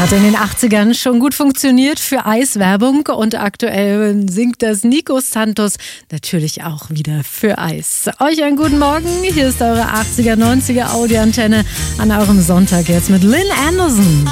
Hat in den 80ern schon gut funktioniert für Eiswerbung und aktuell singt das Nico Santos natürlich auch wieder für Eis. Euch einen guten Morgen, hier ist eure 80er, 90er Audioantenne an eurem Sonntag jetzt mit Lynn Anderson.